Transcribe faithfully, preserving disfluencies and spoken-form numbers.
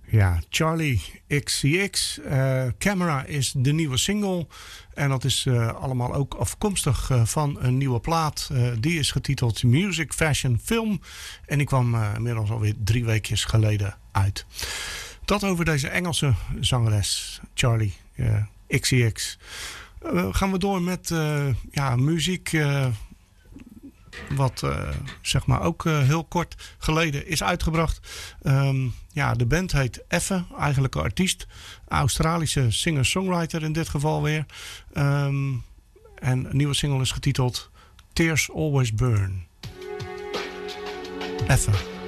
Ja, Charlie X C X. Uh, Camera is de nieuwe single. En dat is uh, allemaal ook afkomstig uh, van een nieuwe plaat. Uh, die is getiteld Music, Fashion, Film. En die kwam uh, inmiddels alweer drie weekjes geleden uit. Dat over deze Engelse zangeres, Charlie uh, X C X. Uh, gaan we door met uh, ja, muziek... Uh, Wat uh, zeg maar ook uh, heel kort geleden is uitgebracht. Um, ja, de band heet Effe, eigenlijk een artiest. Australische singer-songwriter in dit geval weer. Um, en een nieuwe single is getiteld Tears Always Burn. Effe.